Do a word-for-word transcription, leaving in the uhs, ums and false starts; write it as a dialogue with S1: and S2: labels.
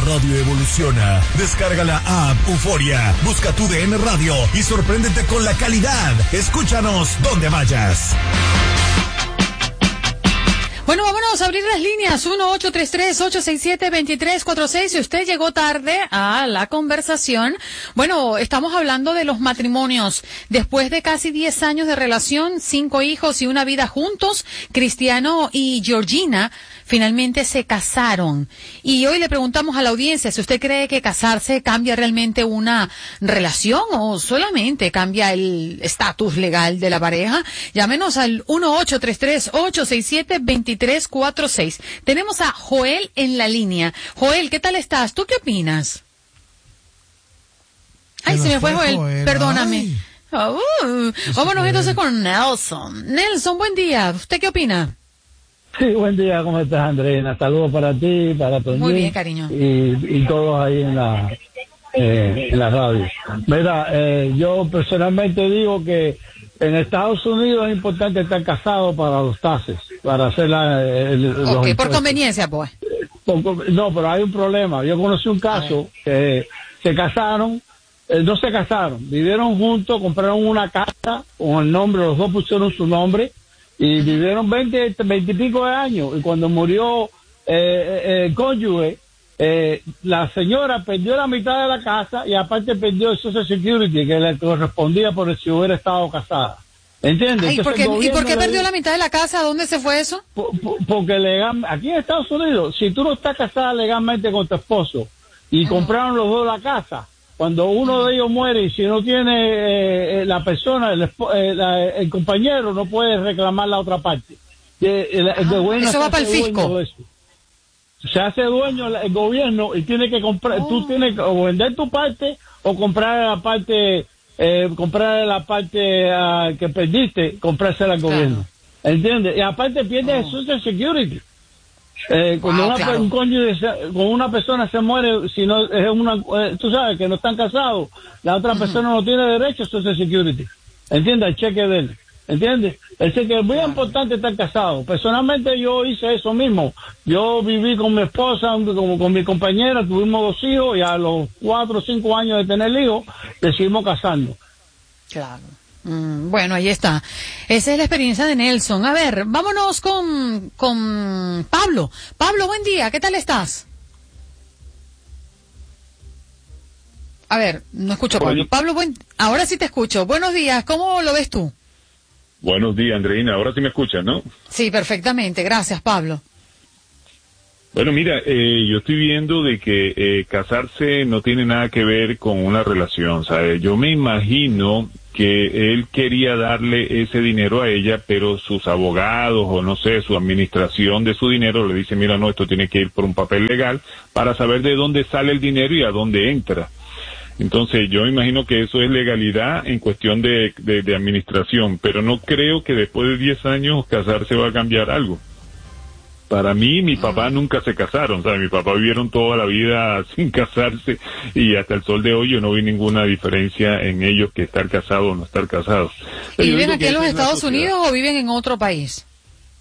S1: radio evoluciona. Descarga la app Euforia, busca tu D N Radio y sorpréndete con la calidad. Escúchanos donde vayas.
S2: Bueno, vámonos a abrir las líneas uno ocho tres tres, ocho seis siete, dos tres cuatro seis. Si usted llegó tarde a la conversación, bueno, estamos hablando de los matrimonios. Después de casi diez años de relación, cinco hijos y una vida juntos, Cristiano y Georgina finalmente se casaron. Y hoy le preguntamos a la audiencia si usted cree que casarse cambia realmente una relación o solamente cambia el estatus legal de la pareja. Llámenos al uno ocho tres tres, ocho seis siete, dos tres cuatro seis. Tenemos a Joel en la línea. Joel, ¿qué tal estás? ¿Tú qué opinas? Ay, se, se me fue Joel, Joel. Perdóname. Oh, uh. Vámonos entonces con Nelson. Nelson, buen día. ¿Usted qué opina?
S3: Sí, buen día, ¿cómo estás, Andreina? Saludos para ti, para Toñín.
S2: Muy bien, cariño.
S3: Y, y todos ahí en la eh, en la radio. Mira, eh, yo personalmente digo que en Estados Unidos es importante estar casado para los taxes, para hacer la... El,
S2: ok, por impuestos. Conveniencia, pues.
S3: No, pero hay un problema. Yo conocí un caso que se casaron, eh, no se casaron, vivieron juntos, compraron una casa con el nombre, los dos pusieron su nombre, y vivieron veinte, veinte y pico de años, y cuando murió eh, eh, el cónyuge, eh, la señora perdió la mitad de la casa y aparte perdió el Social Security que le correspondía por si hubiera estado casada. ¿Entiendes?
S2: Ay, ¿por qué, ¿Y por qué perdió dijo, la mitad de la casa? ¿Dónde se fue eso?
S3: Por, por, porque legal, aquí en Estados Unidos, si tú no estás casada legalmente con tu esposo y uh-huh. compraron los dos la casa, cuando uno uh-huh. de ellos muere y si no tiene eh, la persona, el, eh, la, el compañero, no puede reclamar la otra parte. El, el, el
S2: uh-huh. Eso va para el fisco.
S3: Se hace dueño el gobierno y tiene que comprar, oh. tú tienes que o vender tu parte o comprar la parte, eh, comprar la parte uh, que perdiste, comprársela al claro. gobierno. ¿Entiendes? Y aparte pierde oh. el Social Security. Eh, wow, cuando una, claro. un cónyuge, con una persona se muere, si no es una, eh, tú sabes que no están casados, la otra uh-huh. persona no tiene derecho a Social Security. ¿Entiendes? El cheque de él. ¿Entiendes? Es que es muy claro. importante estar casado. Personalmente yo hice eso mismo. Yo viví con mi esposa, como con mi compañera, tuvimos dos hijos y a los cuatro o cinco años de tener hijos decidimos casarnos.
S2: Claro. Mm, bueno, ahí está. Esa es la experiencia de Nelson. A ver, vámonos con, con Pablo. Pablo, buen día. ¿Qué tal estás? A ver, no escucho a Pablo. Pablo, buen... ahora sí te escucho. Buenos días. ¿Cómo lo ves tú?
S4: Buenos días, Andreina. Ahora sí me escuchas, ¿no?
S2: Sí, perfectamente. Gracias, Pablo.
S4: Bueno, mira, eh, yo estoy viendo de que eh, casarse no tiene nada que ver con una relación, ¿sabes? Yo me imagino que él quería darle ese dinero a ella, pero sus abogados o no sé, su administración de su dinero le dice, mira, no, esto tiene que ir por un papel legal para saber de dónde sale el dinero y a dónde entra. Entonces, yo imagino que eso es legalidad en cuestión de, de, de administración, pero no creo que después de diez años casarse va a cambiar algo. Para mí, mi papá nunca se casaron, ¿sabes? Mi papá vivieron toda la vida sin casarse y hasta el sol de hoy yo no vi ninguna diferencia en ellos que estar casados o no estar casados.
S2: ¿Y viven aquí en los Estados Unidos o viven en otro país?